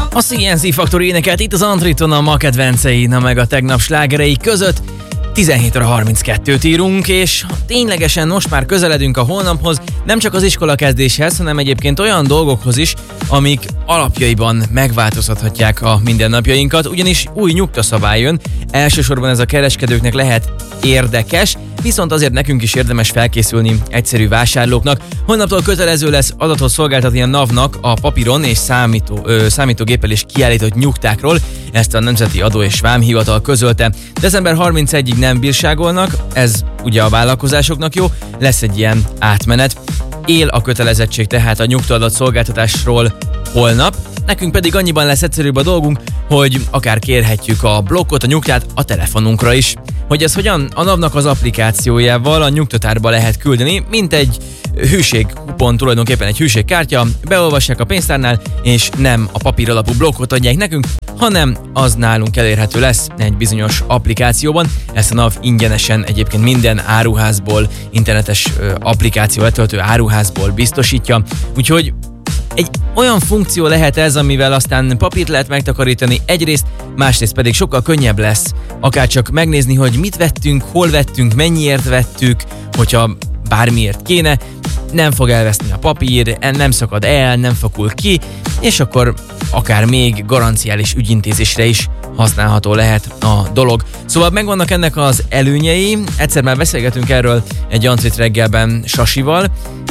A CNC Factory énekelt itt az Antriton a ma kedvencei, na meg a tegnap slágerei között. 17 óra 32-t írunk, és ténylegesen most már közeledünk a holnaphoz, nem csak az iskolakezdéshez, hanem egyébként olyan dolgokhoz is, amik alapjaiban megváltoztathatják a mindennapjainkat, ugyanis új nyugtaszabály jön. Elsősorban ez a kereskedőknek lehet érdekes, viszont azért nekünk is érdemes felkészülni egyszerű vásárlóknak. Holnaptól kötelező lesz adatot szolgáltatni a NAV-nak a papíron és számítógéppel is kiállított nyugtákról, ezt a Nemzeti Adó és Vámhivatal közölte. December 31-ig nem bírságolnak, ez ugye a vállalkozásoknak jó, lesz egy ilyen átmenet. Él a kötelezettség tehát a nyugtaadat szolgáltatásról holnap, nekünk pedig annyiban lesz egyszerűbb a dolgunk, hogy akár kérhetjük a blokkot, a nyugtát a telefonunkra is. Hogy ez hogyan? A NAV-nak az applikációjával a nyugtatárba lehet küldeni, mint egy hűségkupon, tulajdonképpen egy hűségkártya, beolvassák a pénztárnál, és nem a papír alapú blokkot adják nekünk, hanem az nálunk elérhető lesz egy bizonyos applikációban. Ezt a NAV ingyenesen egyébként minden áruházból, internetes applikáció letöltő áruházból biztosítja, úgyhogy egy olyan funkció lehet ez, amivel aztán papírt lehet megtakarítani egyrészt, másrészt pedig sokkal könnyebb lesz akár csak megnézni, hogy mit vettünk, hol vettünk, mennyiért vettük, hogyha bármiért kéne, nem fog elveszni a papír, nem szakad el, nem fakul ki, és akkor akár még garanciális ügyintézésre is használható lehet a dolog. Szóval megvannak ennek az előnyei, egyszer már beszélgetünk erről egy Jancit reggelben Sasival,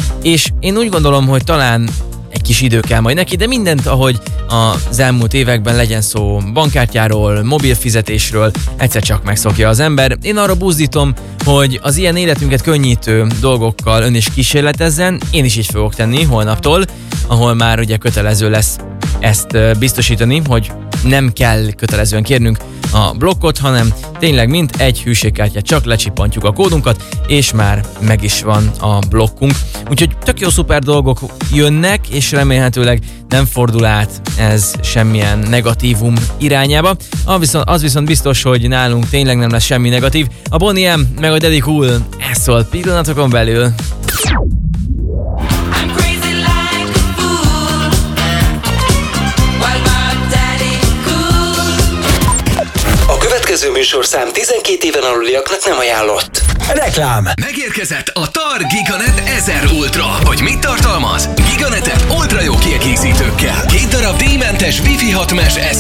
és én úgy gondolom, hogy talán egy kis idő kell majd neki, de mindent, ahogy az elmúlt években, legyen szó bankkártyáról, mobilfizetésről, egyszer csak megszokja az ember. Én arra buzdítom, hogy az ilyen életünket könnyítő dolgokkal ön is kísérletezzen, én is így fogok tenni holnaptól, ahol már ugye kötelező lesz ezt biztosítani, hogy nem kell kötelezően kérnünk a blokkot, hanem tényleg mint egy hűségkártyát, csak lecsippantjuk a kódunkat, és már meg is van a blokkunk. Úgyhogy tök jó szuper dolgok jönnek, és remélhetőleg nem fordul át ez semmilyen negatívum irányába. Az viszont biztos, hogy nálunk tényleg nem lesz semmi negatív. A Bonnie M meg a Daddy Cool, ez szól pillanatokon belül. A következő műsorszám 12 éven aluliaknak nem ajánlott. Reklám! Megérkezett a TAR Giganet 1000 Ultra. Hogy mit tartalmaz? Giganetet ultra jó kiegészítőkkel. 2 darab díjmentes Wi-Fi 6 mesh